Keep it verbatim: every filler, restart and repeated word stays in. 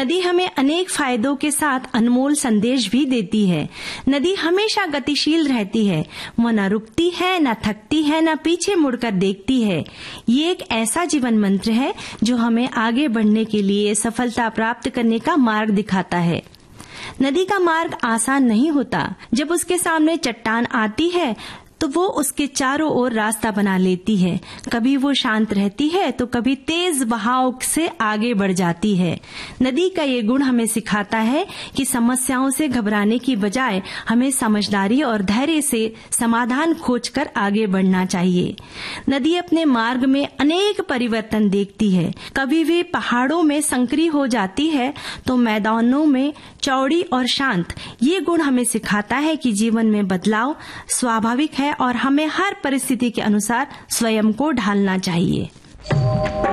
नदी हमें अनेक फायदों के साथ अनमोल संदेश भी देती है। नदी हमेशा गतिशील रहती है, वो न रुकती है, न थकती है, न पीछे मुड़कर देखती है। ये एक ऐसा जीवन मंत्र है जो हमें आगे बढ़ने के लिए सफलता प्राप्त करने का मार्ग दिखाता है। नदी का मार्ग आसान नहीं होता। जब उसके सामने चट्टान आती है तो वो उसके चारों ओर रास्ता बना लेती है। कभी वो शांत रहती है तो कभी तेज बहाव से आगे बढ़ जाती है। नदी का ये गुण हमें सिखाता है कि समस्याओं से घबराने की बजाय हमें समझदारी और धैर्य से समाधान खोजकर आगे बढ़ना चाहिए। नदी अपने मार्ग में अनेक परिवर्तन देखती है। कभी वे पहाड़ों में संकरी हो जाती है तो मैदानों में चौड़ी और शांत। ये गुण हमें सिखाता है कि जीवन में बदलाव स्वाभाविक है और हमें हर परिस्थिति के अनुसार स्वयं को ढालना चाहिए।